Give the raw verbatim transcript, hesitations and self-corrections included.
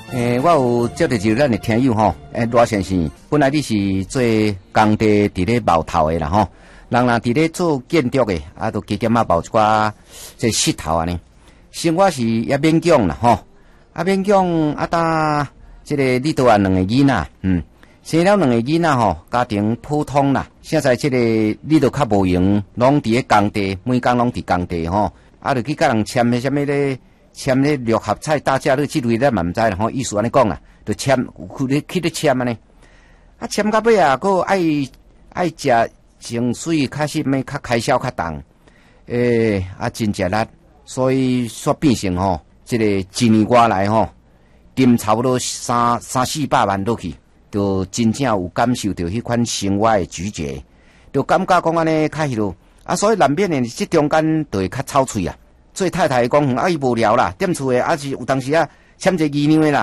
诶、欸，我有接到就咱的听友吼，诶，罗先生，本来你是做工地伫咧冒头的啦吼，人若伫咧做建筑的，啊，都加减啊冒一寡这石头安尼。生活是也勉强啦吼，啊勉强啊搭这个你都啊两个囡仔，嗯，生了两个囡仔吼，家庭普通啦。现在这个你都较无闲，拢伫咧工地，每工拢伫工地吼，啊，就去甲人签迄什么咧。签咧六合彩大家乐，即类咱嘛毋知啦吼，意思安尼讲啊，就签去咧去咧签安尼，啊签到尾啊，佫爱爱食情绪开始咩较开销较重，诶、欸、啊真食力，所以煞变成吼，即、這个一年外来吼，抌差不多三三四百万落去，就真正有感受到迄款生活的咀嚼，就感觉讲安尼较迄落，啊所以难免的即中间就会较草脆啊。做太太讲，啊伊无聊啦，踮厝诶，啊是有当时啊，签一个姨娘诶啦。